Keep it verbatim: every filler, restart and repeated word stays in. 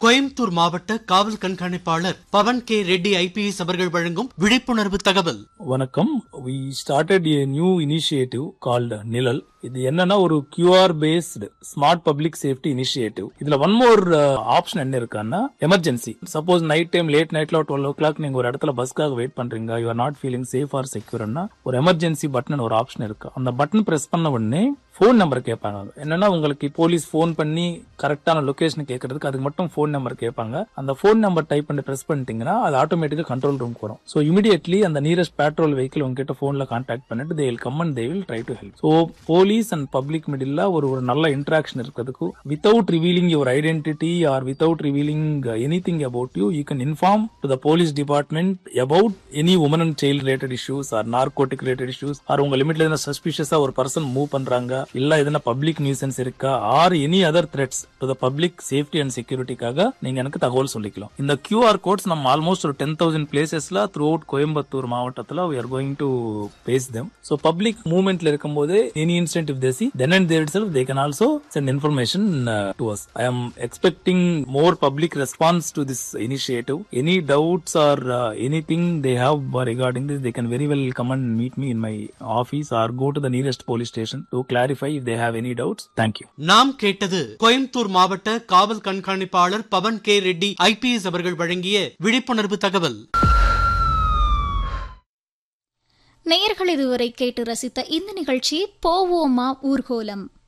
கோயம்புத்தூர் மாவட்ட காவல் கண்காணிப்பாளர் பவன் கே ரெட்டி ஐபிஎஸ் அவர்கள் வழங்கும் விழிப்புணர்வு தகவல். வணக்கம். we started a new initiative called நிழல். இது என்னன்னா ஒரு QR based smart public safety initiative. இதுல ஒன் மோர் ஆப்ஷன் என்ன இருக்கான்னா emergency. Suppose night time late நைட்ல டுவெல் ஓ கிளாக் நீங்க ஒரு இடத்துல பஸ்க்காக வெயிட் பண்றீங்க, you are not feeling safe R செக்யூர்னா ஒரு எமர்ஜென்சி பட்டன் ஒரு ஆப்ஷன் இருக்கு. அந்த பட்டன் பிரஸ் பண்ண உடனே போன் நம்பர் கேட்பாங்க. என்னன்னா உங்களுக்கு போலீஸ் போன் பண்ணி கரெக்டான லொகேஷன் கேட்கறதுக்கு அதுக்கு மட்டும் போன் நம்பர் கேட்பாங்க. அந்த போன் நம்பர் டைப் பண்ணி பிரஸ் பண்ணிட்டீங்கன்னா அது ஆட்டோமேட்டிக்கா கண்ட்ரோல் ரூம்க்கு வரும். ஸோ இமிடியட்லி அந்த நியரஸ்ட் பேட்ரோல் வெஹிக்கிள் உங்ககிட்ட போன்ல கான்டாக்ட் பண்ணிட்டு they will come and they will try to help. So police and public middle ஒரு ஒரு நல்ல இன்டராக்ஷன் இருக்கிறதுக்கு without revealing your identity or without revealing anything about you you can inform to the police department about any woman and child related issues R narcotic related issues R உங்க லிமிட்ல எதனா சஸ்பிஷியஸா ஒரு person move பண்றாங்க, இல்ல எதனா public nuisance இருக்கா or any other threads to the public safety and செக்யூரிட்டிக்காக நீங்க எனக்கு தகவல் சொல்லிக்கலாம். இந்த கியூஆர் கோட்ஸ் நம்ம ஆல்மோஸ்ட் ஒரு ten thousand பிளேசஸ்ல through out Coimbatore மாவட்டத்தில் we are going to paste them. So public movementல இருக்கும்போது any instant if they see then and there itself they can also send information uh, to us. I am expecting more public response to this initiative. Any doubts or uh, anything they have regarding this, they can very well come and meet me in my office or go to the nearest police station to clarify if they have any doubts. Thank you. நாம் கேட்டது கோயம்புத்தூர் மாவட்ட காவல் கண்காணிப்பாளர் Pawan K Reddy IPS அவர்கள் வழங்கிய விழிப்புணர்வு தகவல். நேயர்கள் இதுவரை கேட்டு ரசித்த இந்த நிகழ்ச்சி போவோமா ஊர்கோலம்.